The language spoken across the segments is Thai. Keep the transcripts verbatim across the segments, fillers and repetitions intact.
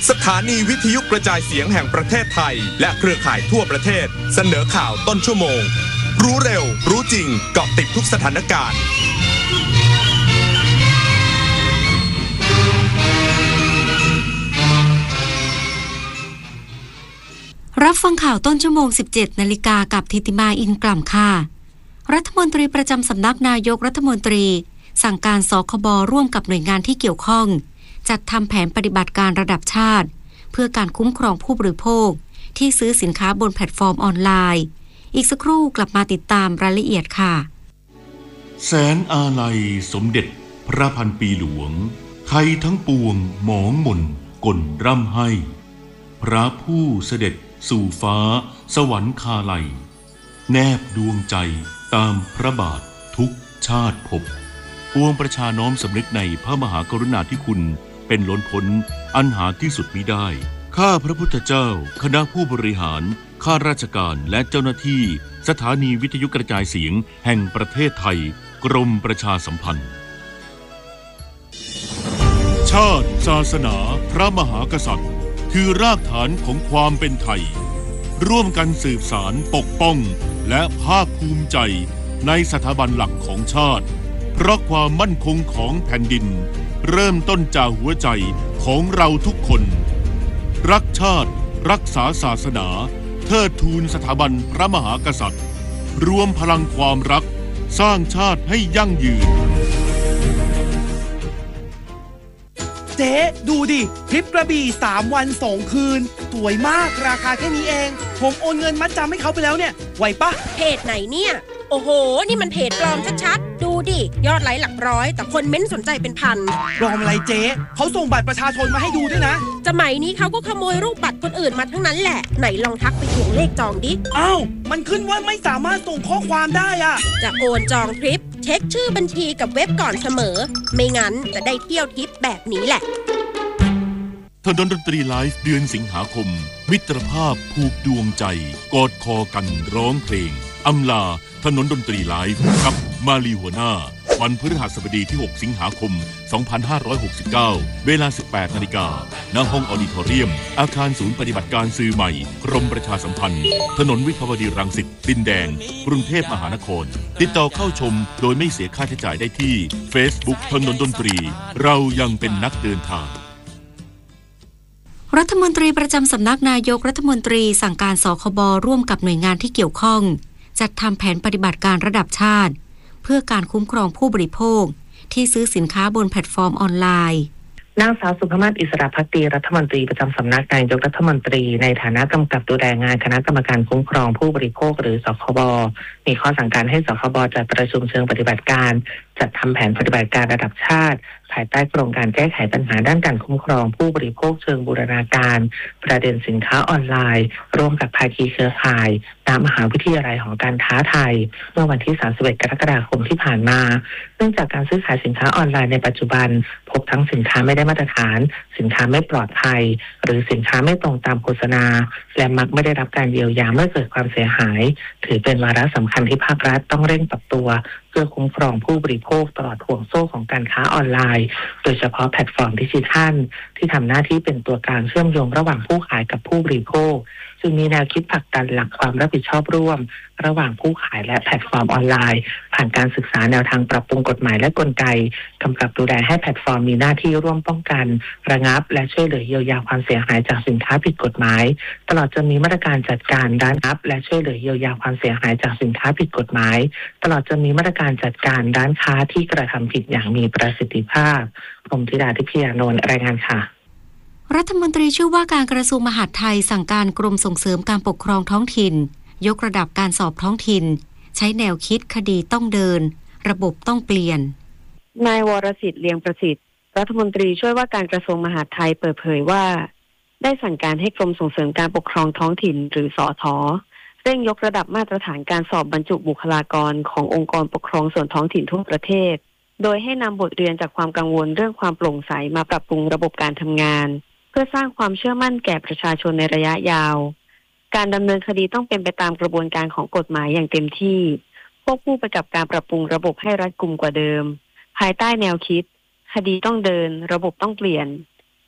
สถานีวิทยุกระจายเสียงแห่งประเทศไทยและเครือข่ายทั่วประเทศเสนอข่าวต้นชั่วโมงรู้เร็วรู้จริงเกาะติดทุกสถานการณ์รับฟังข่าวต้นชั่วโมง สิบเจ็ด นาฬิกากับธิติมาอินกล่ำค่ะรัฐมนตรีประจำสำนักนายกรัฐมนตรีสั่งการสคบร่วมกับหน่วยงานที่เกี่ยวข้องจัดทำแผนปฏิบัติการระดับชาติเพื่อการคุ้มครองผู้บริโภคที่ซื้อสินค้าบนแพลตฟอร์มออนไลน์อีกสักครู่กลับมาติดตามรายละเอียดค่ะแสนอาลัยสมเด็จพระพันปีหลวงไทยทั้งปวงหมองมนกลร่ำให้พระผู้เสด็จสู่ฟ้าสวรรคาลัยแนบดวงใจตามพระบาททุกชาติภพปวงประชาน้อมสำนึกในพระมหากรุณาธิคุณเป็นล้นพ้นอันหาที่สุดมิได้ข้าพระพุทธเจ้าคณะผู้บริหารข้าราชการและเจ้าหน้าที่สถานีวิทยุกระจายเสียงแห่งประเทศไทยกรมประชาสัมพันธ์ชาติศาสนาพระมหากษัตริย์คือรากฐานของความเป็นไทยร่วมกันสืบสารปกป้องและภาคภูมิใจในสถาบันหลักของชาติเพราะความมั่นคงของแผ่นดินเริ่มต้นจากหัวใจของเราทุกคนรักชาติรักษาศาสนาเทิดทูนสถาบันพระมหากษัตริย์รวมพลังความรักสร้างชาติให้ยั่งยืนเจ๊ดูดิทริปกระบี่สามวันสองคืนสวยมากราคาแค่นี้เองผมโอนเงินมัดจำให้เขาไปแล้วเนี่ยไหวปะเพจไหนเนี่ยโอ้โหนี่มันเพจปลอมชัดๆดูดิยอดไลค์หลักร้อยแต่คนเม้นสนใจเป็นพันปลอมอะไรเจ๊เขาส่งบัตรประชาชนมาให้ดูด้วยนะสมัยนี้เขาก็ขโมยรูปบัตรคนอื่นมาทั้งนั้นแหละไหนลองทักไปทวงเลขจองดิอ้าวมันขึ้นว่าไม่สามารถส่งข้อความได้อะจะโอนจองทริปเช็คชื่อบัญชีกับเว็บก่อนเสมอไม่งั้นจะได้เที่ยวทริปแบบนี้แหละถนนดนตรีไลฟ์เดือนสิงหาคมมิตรภาพผูกดวงใจกอดคอกันร้องเพลงอำลาถนนดนตรีไลฟ์กับมาลีหัวหน้าวันพฤหัสบดีที่หกสิงหาคมสองพันห้าร้อยหกสิบเก้าเวลา สิบแปดนาฬิกา ณ ห้องออดิทอเรียมอาคารศูนย์ปฏิบัติการสื่อใหม่กรมประชาสัมพันธ์ถนนวิภาวดีรังสิตดินแดงกรุงเทพมหานครติดต่อเข้าชมโดยไม่เสียค่าใช้จ่ายได้ที่ Facebook ถนนดนตรีเรายังเป็นนักเดินทางรัฐมนตรีประจำสำนักนายกรัฐมนตรีสั่งการสคบร่วมกับหน่วยงานที่เกี่ยวข้องจัดทำแผนปฏิบัติการระดับชาติเพื่อการคุ้มครองผู้บริโภคที่ซื้อสินค้าบนแพลตฟอร์มออนไลน์นางสาวสุภมาศอิสระภักดีรัฐมนตรีประจำสำนักนายกรัฐมนตรีในฐานะกำกับดูแลงานคณะกรรมการคุ้มครองผู้บริโภคหรือสคบมีข้อสั่งการให้สคบจัดประชุมเชิงปฏิบัติการจัดทำแผนปฏิบัติการระดับชาติภายใต้โครงการแก้ไขปัญหาด้านการคุ้มครองผู้บริโภคเชิงบูรณาการประเด็นสินค้าออนไลน์ร่วมกับภาคีเครือข่ายณมหาวิทยาลัยหอการค้าไทยเมื่อวันที่สามสิบเอ็ดกรกฎาคมที่ผ่านมาเนื่องจากการซื้อขายสินค้าออนไลน์ในปัจจุบันพบทั้งสินค้าไม่ได้มาตรฐานสินค้าไม่ปลอดภัยหรือสินค้าไม่ตรงตามโฆษณาและมักไม่ได้รับการเยียวยาเมื่อเกิดความเสียหายถือเป็นวาระสำคัญที่ภาครัฐต้องเร่งปรับตัวเพื่อคุ้มครองผู้บริโภคตลอดห่วงโซ่ของการค้าออนไลน์โดยเฉพาะแพลตฟอร์มดิจิทัลที่ทำหน้าที่เป็นตัวกลางเชื่อมโยงระหว่างผู้ขายกับผู้บริโภคจึงมีแนวคิดผลักดันหลักความรับผิดชอบร่วมระหว่างผู้ขายและแพลตฟอร์มออนไลน์ผ่านการศึกษาแนวทางปรับปรุงกฎหมายและกลไกกำกับดูแลให้แพลตฟอร์มมีหน้าที่ร่วมป้องกันระงับและช่วยเหลือเยียวยาความเสียหายจากสินค้าผิดกฎหมายตลอดจนมีมาตรการจัดการด้านรับและช่วยเหลือเยียวยาความเสียหายจากสินค้าผิดกฎหมายตลอดจนมีมาตรการจัดการร้านค้าที่กระทำผิดอย่างมีประสิทธิภาพพรหมธิดาทิพยานนท์รายงานค่ะรัฐมนตรีช่วยว่าการกระทรวงมหาดไทยสั่งการกรมส่งเสริมการปกครองท้องถิ่นยกระดับการสอบท้องถิ่นใช้แนวคิดคดีต้องเดินระบบต้องเปลี่ยนนายวรสิทธิ์เลียงประสิทธิ์รัฐมนตรีช่วยว่าการกระทรวงมหาดไทยเปิดเผยว่าได้สั่งการให้กรมส่งเสริมการปกครองท้องถิ่นหรือสท.เร่งยกระดับมาตรฐานการสอบบรรจุบุคลากรขององค์กรปกครองส่วนท้องถิ่นทั่วประเทศโดยให้นำบทเรียนจากความกังวลเรื่องความโปร่งใสมาปรับปรุงระบบการทำงานเพื่อสร้างความเชื่อมั่นแก่ประชาชนในระยะยาวการดำเนินคดีต้องเป็นไปตามกระบวนการของกฎหมายอย่างเต็มที่ควบคู่ไปกับการปรับปรุงระบบให้รัดกุมกว่าเดิมภายใต้แนวคิดคดีต้องเดินระบบต้องเปลี่ยน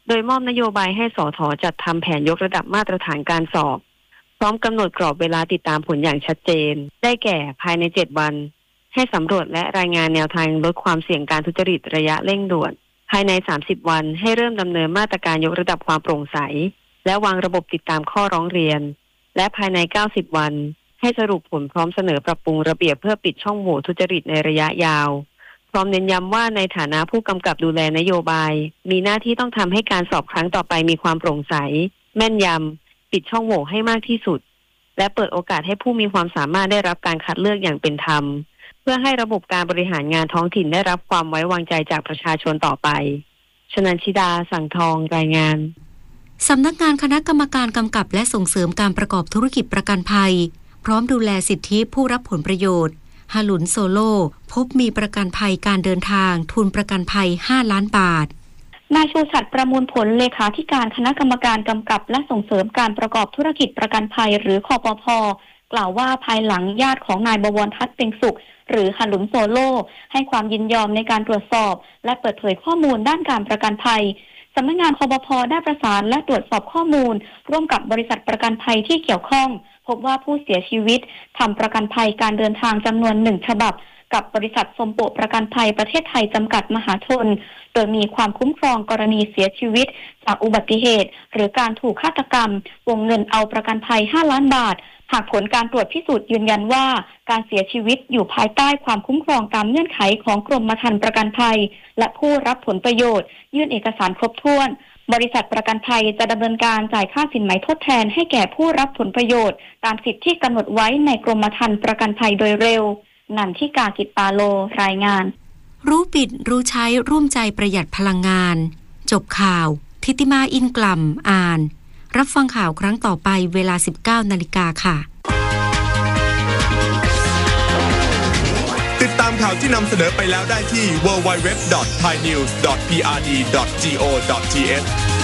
โดยมอบนโยบายให้สท.จัดทำแผนยกระดับมาตรฐานการสอบพร้อมกำหนดกรอบเวลาติดตามผลอย่างชัดเจนได้แก่ภายในเจ็ดวันให้สำรวจและรายงานแนวทางลดความเสี่ยงการทุจริตระยะเร่งด่วนภายในสามสิบวันให้เริ่มดำเนินมาตรการยกระดับความโปร่งใสและวางระบบติดตามข้อร้องเรียนและภายในเก้าสิบวันให้สรุปผลพร้อมเสนอปรับปรุงระเบียบเพื่อปิดช่องโหว่ทุจริตในระยะยาวพร้อมเน้นย้ำว่าในฐานะผู้กำกับดูแลนโยบายมีหน้าที่ต้องทำให้การสอบครั้งต่อไปมีความโปร่งใสแม่นยำปิดช่องโหว่ให้มากที่สุดและเปิดโอกาสให้ผู้มีความสามารถได้รับการคัดเลือกอย่างเป็นธรรมเพื่อให้ระบบการบริหารงานท้องถิ่นได้รับความไว้วางใจจากประชาชนต่อไปชนันชิดาสังทองรายงานสำนักงานคณะกรรมการกำกับและส่งเสริมการประกอบธุรกิจประกันภัยพร้อมดูแลสิทธิผู้รับผลประโยชน์ฮาลุนโซโลพบมีประกันภัยการเดินทางทุนประกันภัยห้าล้านบาทนายชูศักดิ์ประมูลผลเลขาธิการคณะกรรมการกำกับและส่งเสริมการประกอบธุรกิจประกันภัยหรือคปภ.กล่าวว่าภายหลังญาติของนายบวรทัศน์เต็งสุขหรือฮาลุนโซโลให้ความยินยอมในการตรวจสอบและเปิดเผยข้อมูลด้านการประกันภัยสำนักงานคปภ.ได้ประสานและตรวจสอบข้อมูลร่วมกับบริษัทประกันภัยที่เกี่ยวข้องพบว่าผู้เสียชีวิตทำประกันภัยการเดินทางจำนวนหนึ่งฉบับกับบริษัทสมโปประกันภัยประเทศไทยจำกัดมหาชนโดยมีความคุ้มครองกรณีเสียชีวิตจากอุบัติเหตุหรือการถูกฆาตกรรมวงเงินเอาประกันภัยห้าล้านบาทหากผลการตรวจพิสูจน์ยืนยันว่าการเสียชีวิตอยู่ภายใต้ความคุ้มครองตามเงื่อนไขของกรมธรรม์ประกันภัยและผู้รับผลประโยชน์ยื่นเอกสารครบถ้วนบริษัทประกันภัยจะดำเนินการจ่ายค่าสินไหมทดแทนให้แก่ผู้รับผลประโยชน์ตามสิทธิที่กำหนดไว้ในกรมธรรม์ประกันภัยโดยเร็วนันทิกากิจปาโลรายงานรู้ปิดรู้ใช้ร่วมใจประหยัดพลังงานจบข่าวทิติมาอินกล่ำอ่านรับฟังข่าวครั้งต่อไปเวลา สิบเก้านาฬิกาค่ะติดตามข่าวที่นำเสนอไปแล้วได้ที่ ดับเบิลยู ดับเบิลยู ดับเบิลยู ดอท ไทยนิวส์ ดอท พี อาร์ ดี ดอท จี โอ ดอท ที เอช